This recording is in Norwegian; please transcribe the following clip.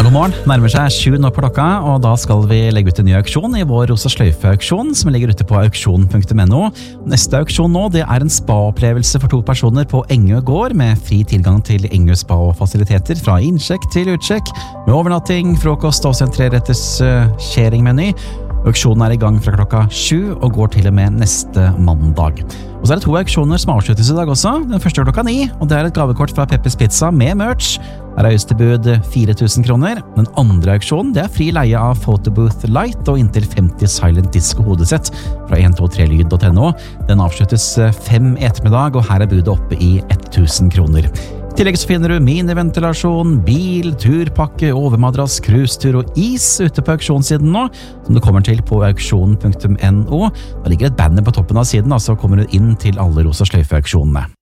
God morgen, nærmer seg 7 nå på klokka, og da skal vi legge ut en ny auksjon i vår Rosa Sløyfe-auksjon, som ligger ute på auksjon.no. Neste auksjon nå, det er en spa-opplevelse for 2 personer på Engø gård, med fri tilgang til Engø spa-fasiliteter fra innsjekk til utsjekk, med overnatting, frokost og en 3-retters sharing-meny. Auksjonen er i gang fra klokka 7 og går til og med neste mandag. Og så er det 2 auksjoner som avsluttes i dag også. Den første klokka 9, og det er et gavekort fra Peppers Pizza med merch. Her er høyeste bud 4.000 kroner. Den andre auksjonen, det er fri leie av Photobooth Light og inntil 50 Silent Disco hodesett fra 123lyd.no. Den avsluttes 5 i ettermiddag, og her er budet oppe i 1.000 kroner. I tillegg så finner du miniventilasjon, bil, turpakke, overmadrass, cruisetur og is ute på auksjonssiden nå, som du kommer til på auksjon.no. Da ligger et banner på toppen av siden, så kommer du inn til alle Rosa Sløyfe-auksjonene.